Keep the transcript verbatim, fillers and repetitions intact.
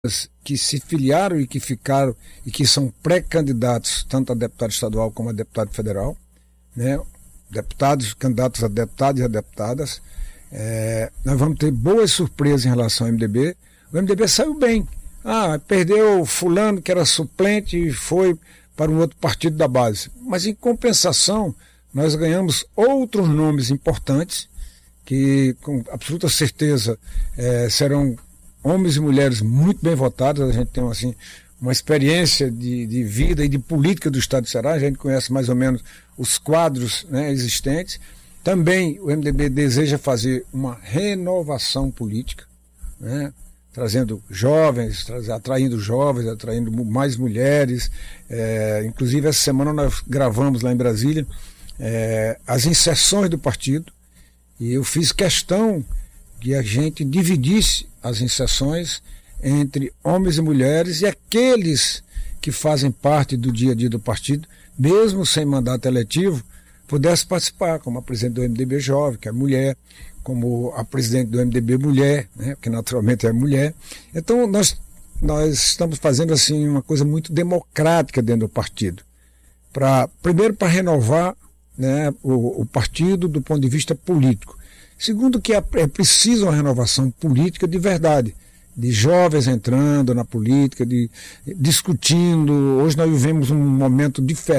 que se filiaram e que ficaram e que são pré-candidatos tanto a deputado estadual como a deputado federal, né? Deputados, candidatos a deputados e a deputadas. É, nós vamos ter boas surpresas em relação ao M D B. O M D B saiu bem. Ah, perdeu fulano que era suplente e foi para um outro partido da base. Mas em compensação, nós ganhamos outros nomes importantes que com absoluta certeza é, serão homens e mulheres muito bem votados. A gente tem assim, uma experiência de, de vida e de política do Estado do Ceará, a gente conhece mais ou menos os quadros, né, existentes. Também o M D B deseja fazer uma renovação política, né, trazendo jovens, atraindo jovens, atraindo mais mulheres. É, inclusive essa semana nós gravamos lá em Brasília é, as inserções do partido, e eu fiz questão que a gente dividisse as inserções entre homens e mulheres, e aqueles que fazem parte do dia a dia do partido, mesmo sem mandato eletivo, pudessem participar, como a presidente do M D B jovem, que é mulher, como a presidente do M D B mulher, né, que naturalmente é mulher. Então nós, nós estamos fazendo assim uma coisa muito democrática dentro do partido. Pra, primeiro para renovar, né, o, o partido do ponto de vista político. Segundo, que é, é preciso uma renovação política de verdade, de jovens entrando na política, de, discutindo. Hoje nós vivemos um momento diferente.